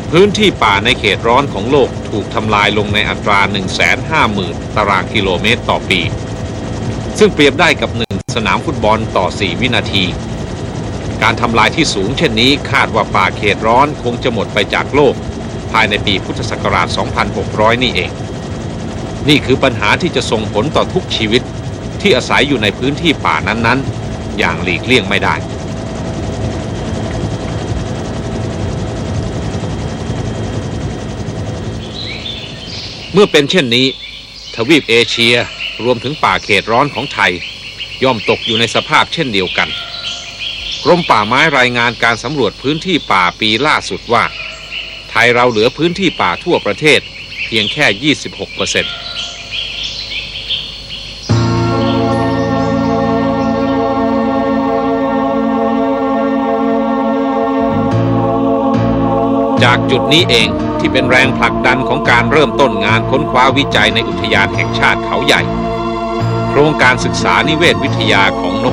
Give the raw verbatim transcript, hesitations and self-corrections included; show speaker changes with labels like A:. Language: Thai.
A: พื้นที่ป่าในเขตร้อนของโลกถูกทำลายลงในอัตรา หนึ่งแสนห้าหมื่น ตารางกิโลเมตรต่อปีซึ่งเปรียบได้กับหนึ่งสนามฟุตบอลต่อสี่วินาทีการทำลายที่สูงเช่นนี้คาดว่าป่าเขตร้อนคงจะหมดไปจากโลกภายในปีพุทธศักราช สองพันหกร้อย นี่เองนี่คือปัญหาที่จะส่งผลต่อทุกชีวิตที่อาศัยอยู่ในพื้นที่ป่านั้นๆอย่างหลีกเลี่ยงไม่ได้เมื่อเป็นเช่นนี้ทวีปเอเชียรวมถึงป่าเขตร้อนของไทยย่อมตกอยู่ในสภาพเช่นเดียวกันกรมป่าไม้รายงานการสำรวจพื้นที่ป่าปีล่าสุดว่าไทยเราเหลือพื้นที่ป่าทั่วประเทศเพียงแค่ ยี่สิบหกเปอร์เซ็นต์ จากจุดนี้เองที่เป็นแรงผลักดันของการเริ่มต้นงานค้นคว้าวิจัยในอุทยานแห่งชาติเขาใหญ่โครงการศึกษานิเวศวิทยาของนก